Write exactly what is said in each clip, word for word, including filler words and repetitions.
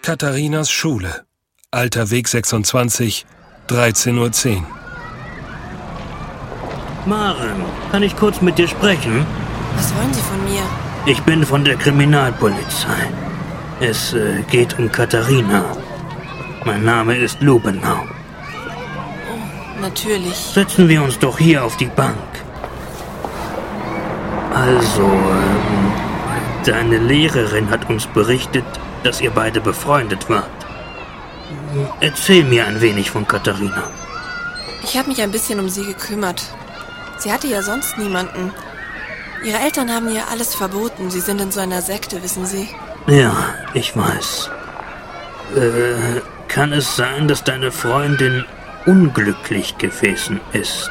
Katharinas Schule. Alter Weg sechsundzwanzig, dreizehn Uhr zehn. Maren, kann ich kurz mit dir sprechen? Was wollen Sie von mir? Ich bin von der Kriminalpolizei. Es äh, geht um Katharina. Mein Name ist Lubenau. Oh, natürlich. Setzen wir uns doch hier auf die Bank. Also, ähm, deine Lehrerin hat uns berichtet, dass ihr beide befreundet wart. Erzähl mir ein wenig von Katharina. Ich habe mich ein bisschen um sie gekümmert. Sie hatte ja sonst niemanden. Ihre Eltern haben ihr alles verboten. Sie sind in so einer Sekte, wissen Sie? Ja, ich weiß. Äh, kann es sein, dass deine Freundin unglücklich gewesen ist?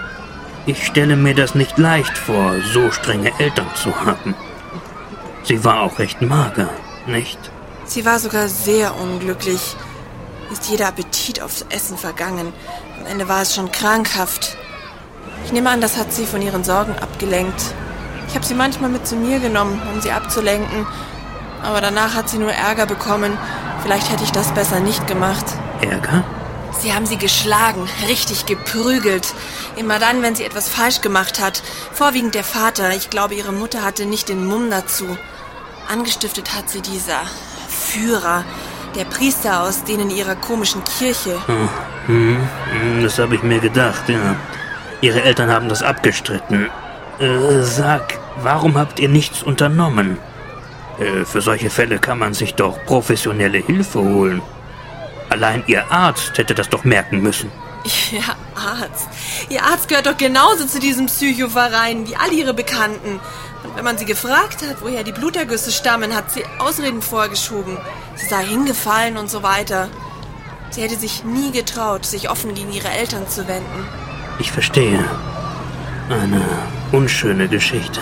Ich stelle mir das nicht leicht vor, so strenge Eltern zu haben. Sie war auch recht mager, nicht? Sie war sogar sehr unglücklich. Ist jeder Appetit aufs Essen vergangen. Am Ende war es schon krankhaft. Ich nehme an, das hat sie von ihren Sorgen abgelenkt. Ich habe sie manchmal mit zu mir genommen, um sie abzulenken. Aber danach hat sie nur Ärger bekommen. Vielleicht hätte ich das besser nicht gemacht. Ärger? Sie haben sie geschlagen, richtig geprügelt. Immer dann, wenn sie etwas falsch gemacht hat. Vorwiegend der Vater. Ich glaube, ihre Mutter hatte nicht den Mumm dazu. Angestiftet hat sie dieser Führer, der Priester aus denen ihrer komischen Kirche. Oh, hm, das habe ich mir gedacht, ja. Ihre Eltern haben das abgestritten. Äh, sag, warum habt ihr nichts unternommen? Äh, für solche Fälle kann man sich doch professionelle Hilfe holen. Allein Ihr Arzt hätte das doch merken müssen. Ja, Arzt. Ihr Arzt gehört doch genauso zu diesem Psychoverein wie all ihre Bekannten. Und wenn man sie gefragt hat, woher die Blutergüsse stammen, hat sie Ausreden vorgeschoben. Sie sei hingefallen und so weiter. Sie hätte sich nie getraut, sich offen gegen ihre Eltern zu wenden. Ich verstehe. Eine unschöne Geschichte.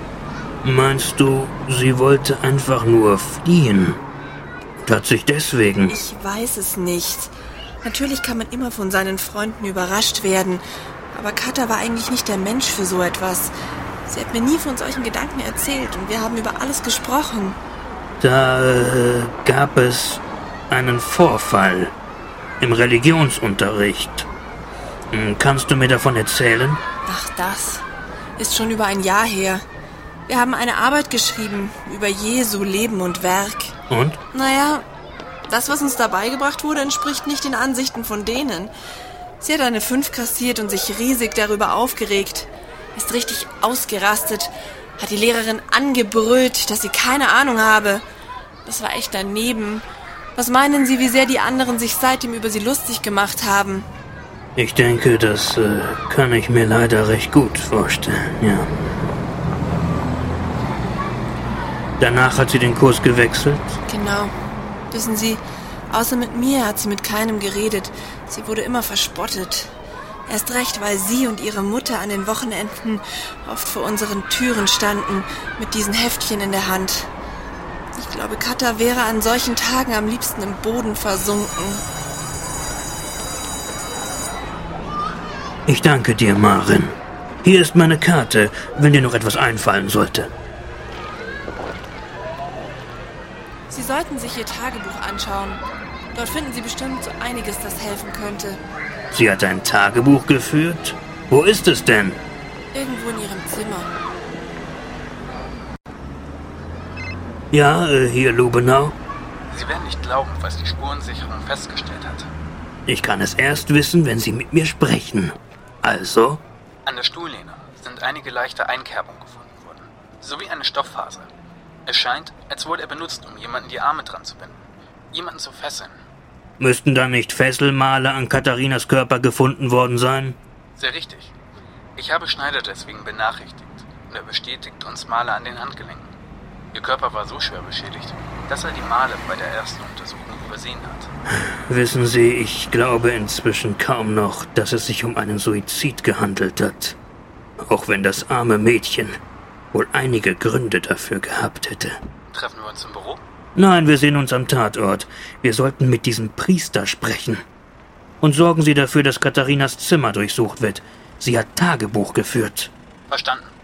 Meinst du, sie wollte einfach nur fliehen? Und hat sich deswegen... Ich weiß es nicht. Natürlich kann man immer von seinen Freunden überrascht werden. Aber Katha war eigentlich nicht der Mensch für so etwas. Sie hat mir nie von solchen Gedanken erzählt und wir haben über alles gesprochen. Da äh, gab es einen Vorfall im Religionsunterricht. Kannst du mir davon erzählen? Ach, das ist schon über ein Jahr her. Wir haben eine Arbeit geschrieben über Jesu Leben und Werk. Und? Naja, das, was uns dabei gebracht wurde, entspricht nicht den Ansichten von denen. Sie hat eine fünf kassiert und sich riesig darüber aufgeregt. Ist richtig ausgerastet, hat die Lehrerin angebrüllt, dass sie keine Ahnung habe. Das war echt daneben. Was meinen Sie, wie sehr die anderen sich seitdem über sie lustig gemacht haben? Ich denke, das äh, kann ich mir leider recht gut vorstellen, ja. Danach hat sie den Kurs gewechselt? Genau. Wissen Sie, außer mit mir hat sie mit keinem geredet. Sie wurde immer verspottet. Erst recht, weil sie und ihre Mutter an den Wochenenden oft vor unseren Türen standen, mit diesen Heftchen in der Hand. Ich glaube, Katha wäre an solchen Tagen am liebsten im Boden versunken. Ich danke dir, Maren. Hier ist meine Karte, wenn dir noch etwas einfallen sollte. Sie sollten sich Ihr Tagebuch anschauen. Dort finden Sie bestimmt so einiges, das helfen könnte. Sie hat ein Tagebuch geführt? Wo ist es denn? Irgendwo in Ihrem Zimmer. Ja, äh, hier Lubenau. Sie werden nicht glauben, was die Spurensicherung festgestellt hat. Ich kann es erst wissen, wenn Sie mit mir sprechen. Also? An der Stuhllehne sind einige leichte Einkerbungen gefunden worden, sowie eine Stofffaser. Es scheint, als wurde er benutzt, um jemanden die Arme dran zu binden, jemanden zu fesseln. Müssten da nicht Fesselmale an Katharinas Körper gefunden worden sein? Sehr richtig. Ich habe Schneider deswegen benachrichtigt und er bestätigt uns Male an den Handgelenken. Ihr Körper war so schwer beschädigt, dass er die Male bei der ersten Untersuchung übersehen hat. Wissen Sie, ich glaube inzwischen kaum noch, dass es sich um einen Suizid gehandelt hat. Auch wenn das arme Mädchen wohl einige Gründe dafür gehabt hätte. Treffen wir uns im Büro? Nein, wir sehen uns am Tatort. Wir sollten mit diesem Priester sprechen. Und sorgen Sie dafür, dass Katharinas Zimmer durchsucht wird. Sie hat Tagebuch geführt. Verstanden.